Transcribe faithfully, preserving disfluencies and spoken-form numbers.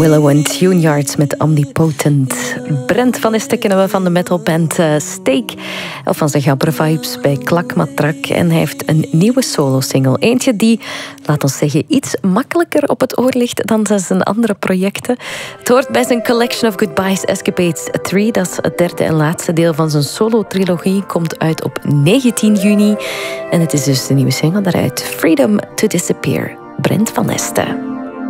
Willow and Tuneyards met Omnipotent. Brent van Este kennen we van de metalband uh, Steak. Of van zijn gabbere vibes bij Klakmatrak. En hij heeft een nieuwe solo-single. Eentje die, laat ons zeggen, iets makkelijker op het oor ligt dan zijn andere projecten. Het hoort bij zijn Collection of Goodbyes Escapades drie. Dat is het derde en laatste deel van zijn solo-trilogie. Komt uit op negentien juni. En het is dus de nieuwe single daaruit. Freedom to Disappear. Brent van Este.